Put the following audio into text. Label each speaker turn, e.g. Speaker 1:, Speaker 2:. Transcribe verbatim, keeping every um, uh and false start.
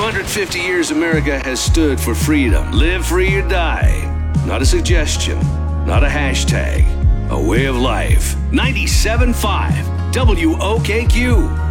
Speaker 1: hundred fifty years America has stood for freedom. Live free or die. Not a suggestion, not a hashtag. A way of life. ninety-seven point five W O K Q.